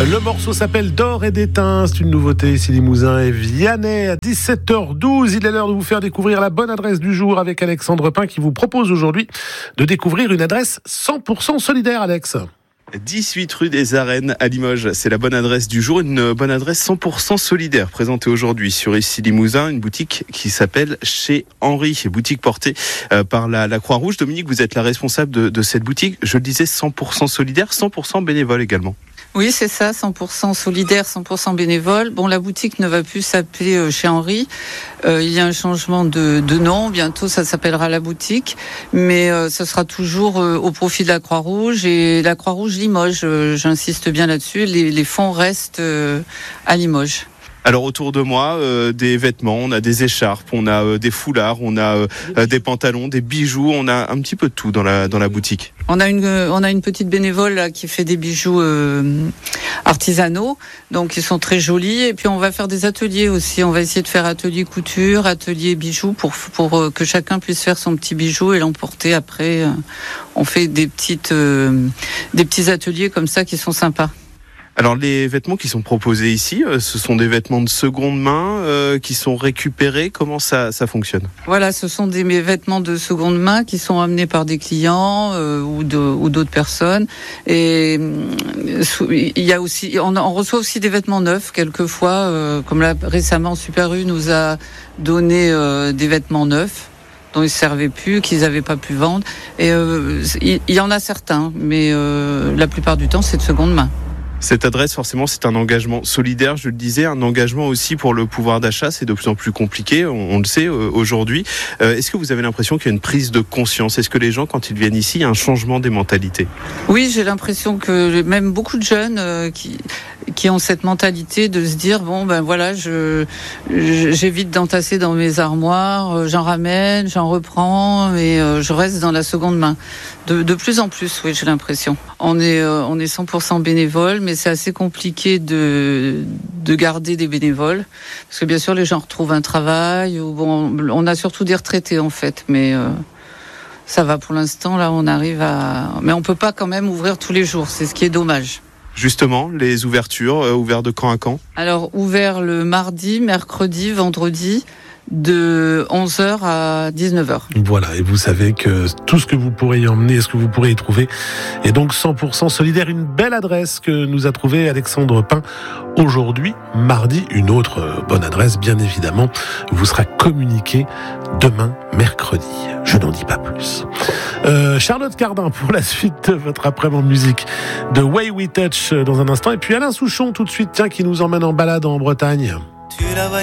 Le morceau s'appelle D'or et d'étain. C'est une nouveauté ici Limousin et Vianney. À 17h12, il est l'heure de vous faire découvrir la bonne adresse du jour avec Alexandre Pin qui vous propose aujourd'hui de découvrir une adresse 100% solidaire, Alex. 18 rue des Arènes à Limoges, c'est la bonne adresse du jour, une bonne adresse 100% solidaire présentée aujourd'hui sur ici Limousin, une boutique qui s'appelle Chez Henri, boutique portée par la Croix-Rouge. Dominique, vous êtes la responsable de cette boutique, je le disais 100% solidaire, 100% bénévole également. Oui, c'est ça, 100% solidaire, 100% bénévole. Bon, la boutique ne va plus s'appeler Chez Henri. Il y a un changement de nom. Bientôt, ça s'appellera la boutique. Mais ce sera toujours au profit de la Croix-Rouge. Et la Croix-Rouge Limoges, j'insiste bien là-dessus, les fonds restent à Limoges. Alors autour de moi, des vêtements, on a des écharpes, on a des foulards, on a des pantalons, des bijoux, on a un petit peu de tout dans la boutique. On a une petite bénévole là, qui fait des bijoux artisanaux, donc ils sont très jolis. Et puis on va faire des ateliers aussi. On va essayer de faire atelier couture, atelier bijoux pour que chacun puisse faire son petit bijou et l'emporter après. On fait des petits ateliers comme ça qui sont sympas. Alors les vêtements qui sont proposés ici, ce sont des vêtements de seconde main qui sont récupérés. Comment ça fonctionne ? Voilà, ce sont des vêtements de seconde main qui sont amenés par des clients ou d'autres personnes. Et il y a aussi, on reçoit aussi des vêtements neufs quelquefois, comme là récemment Super U nous a donné des vêtements neufs dont ils ne servaient plus, qu'ils n'avaient pas pu vendre. Et il y en a certains, mais la plupart du temps c'est de seconde main. Cette adresse, forcément, c'est un engagement solidaire, je le disais, un engagement aussi pour le pouvoir d'achat. C'est de plus en plus compliqué, on le sait aujourd'hui. Est-ce que vous avez l'impression qu'il y a une prise de conscience ? Est-ce que les gens, quand ils viennent ici, il y a un changement des mentalités ? Oui, j'ai l'impression que même beaucoup de jeunes qui ont cette mentalité de se dire bon ben voilà, j'évite d'entasser dans mes armoires, j'en ramène, j'en reprends et je reste dans la seconde main. De plus en plus, oui, j'ai l'impression. On est 100% bénévoles, mais c'est assez compliqué de garder des bénévoles parce que bien sûr les gens retrouvent un travail ou bon, on a surtout des retraités en fait, mais ça va pour l'instant là, on arrive mais on peut pas quand même ouvrir tous les jours, c'est ce qui est dommage. Justement, les ouvertures, ouvertes de quand à quand ? Alors, ouvert le mardi, mercredi, vendredi, de 11h à 19h. Voilà, et vous savez que tout ce que vous pourrez y emmener, ce que vous pourrez y trouver, est donc 100% solidaire. Une belle adresse que nous a trouvé Alexandre Pin aujourd'hui, mardi. Une autre bonne adresse, bien évidemment, vous sera communiquée demain, mercredi. Je n'en dis pas plus. Charlotte Cardin pour la suite de votre après-midi musique de Way We Touch dans un instant. Et puis Alain Souchon tout de suite, tiens, qui nous emmène en balade en Bretagne.